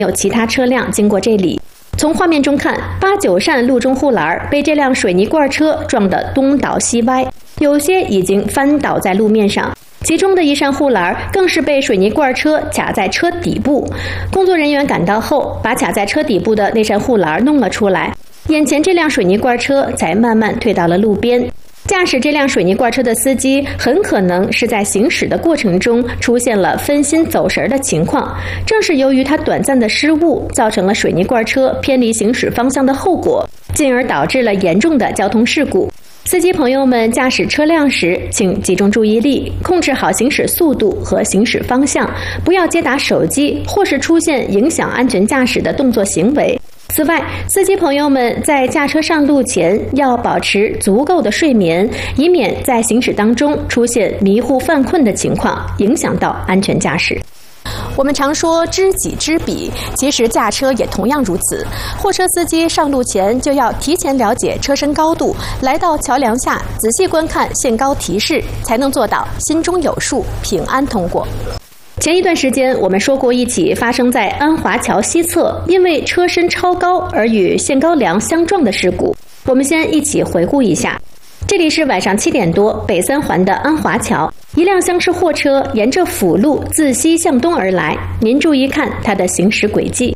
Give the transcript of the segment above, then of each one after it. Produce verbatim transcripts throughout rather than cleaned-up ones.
有其他车辆经过这里。从画面中看，八九扇路中护栏被这辆水泥罐车撞得东倒西歪，有些已经翻倒在路面上。其中的一扇护栏更是被水泥罐车卡在车底部，工作人员赶到后，把卡在车底部的那扇护栏弄了出来，眼前这辆水泥罐车才慢慢退到了路边。驾驶这辆水泥罐车的司机很可能是在行驶的过程中出现了分心走神的情况，正是由于他短暂的失误，造成了水泥罐车偏离行驶方向的后果，进而导致了严重的交通事故。司机朋友们驾驶车辆时，请集中注意力，控制好行驶速度和行驶方向，不要接打手机或是出现影响安全驾驶的动作行为。此外，司机朋友们在驾车上路前要保持足够的睡眠，以免在行驶当中出现迷糊犯困的情况，影响到安全驾驶。我们常说知己知彼，其实驾车也同样如此。货车司机上路前就要提前了解车身高度，来到桥梁下仔细观看限高提示，才能做到心中有数，平安通过。前一段时间，我们说过一起发生在安华桥西侧，因为车身超高而与限高梁相撞的事故。我们先一起回顾一下。这里是晚上七点多，北三环的安华桥，一辆厢式货车沿着辅路自西向东而来，您注意看它的行驶轨迹。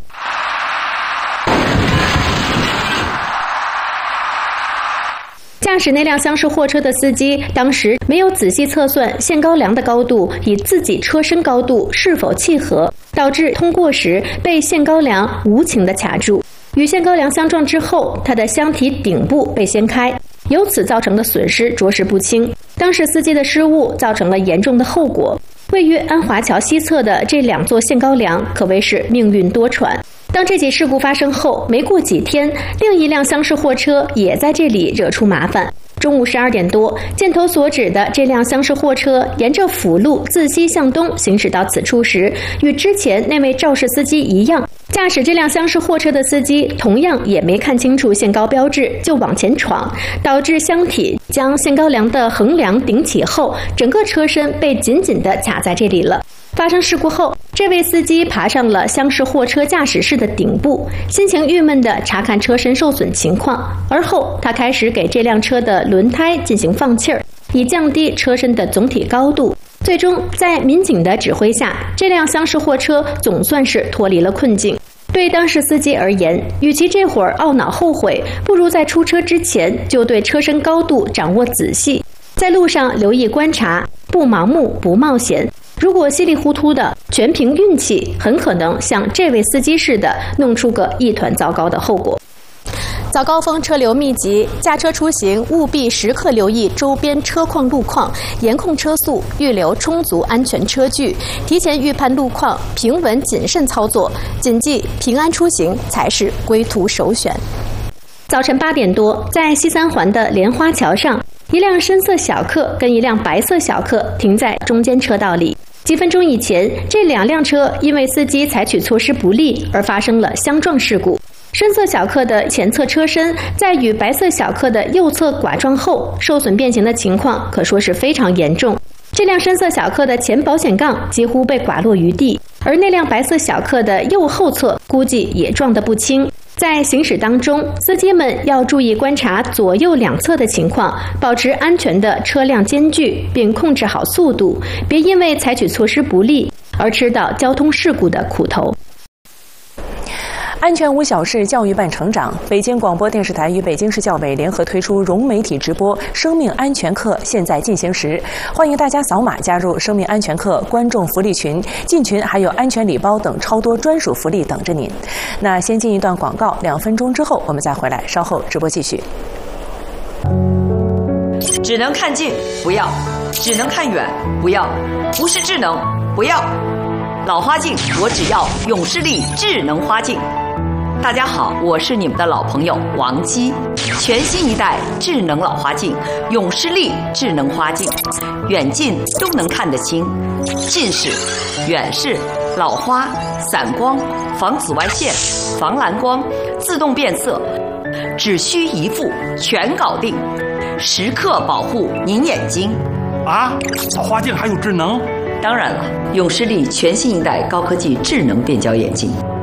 驾驶那辆厢式货车的司机当时没有仔细测算限高梁的高度与自己车身高度是否契合，导致通过时被限高梁无情地卡住。与限高梁相撞之后，它的箱体顶部被掀开，由此造成的损失着实不轻。当时司机的失误造成了严重的后果。位于安华桥西侧的这两座限高梁可谓是命运多舛。当这起事故发生后，没过几天，另一辆厢式货车也在这里惹出麻烦。中午十二点多，箭头所指的这辆厢式货车沿着辅路自西向东行驶到此处时，与之前那位肇事司机一样，驾驶这辆厢式货车的司机同样也没看清楚限高标志就往前闯，导致箱体将限高梁的横梁顶起后，整个车身被紧紧地卡在这里了。发生事故后，这位司机爬上了厢式货车驾驶室的顶部，心情郁闷地查看车身受损情况，而后他开始给这辆车的轮胎进行放气儿，以降低车身的总体高度。最终在民警的指挥下，这辆厢式货车总算是脱离了困境。对当事司机而言，与其这会儿懊恼后悔，不如在出车之前就对车身高度掌握仔细，在路上留意观察，不盲目不冒险。如果稀里糊涂的全凭运气，很可能像这位司机似的弄出个一团糟糕的后果。早高峰车流密集，驾车出行务必时刻留意周边车况路况，严控车速，预留充足安全车距，提前预判路况，平稳谨慎操作，谨记平安出行才是归途首选。早晨八点多，在西三环的莲花桥上，一辆深色小客跟一辆白色小客停在中间车道里。几分钟以前，这两辆车因为司机采取措施不力而发生了相撞事故。深色小客的前侧车身在与白色小客的右侧剐撞后，受损变形的情况可说是非常严重。这辆深色小客的前保险杠几乎被剐落于地，而那辆白色小客的右后侧估计也撞得不轻。在行驶当中，司机们要注意观察左右两侧的情况，保持安全的车辆间距，并控制好速度，别因为采取措施不力而吃到交通事故的苦头。 安全无小事，教育伴成长。北京广播电视台与北京市教委联合推出融媒体直播生命安全课现在进行时，欢迎大家扫码加入生命安全课观众福利群，进群还有安全礼包等超多专属福利等着您。那先进一段广告，两分钟之后我们再回来，稍后直播继续。 只能看近不要，只能看远不要，不是智能不要。老花镜我只要永视力智能花镜。大家好，我是你们的老朋友王姬。全新一代智能老花镜永视力智能花镜，远近都能看得清，近视、远视、老花、散光、防紫外线、防蓝光、自动变色，只需一副全搞定，时刻保护您眼睛。 啊，老花镜还有智能？ 当然了，永视力全新一代高科技智能变焦眼镜。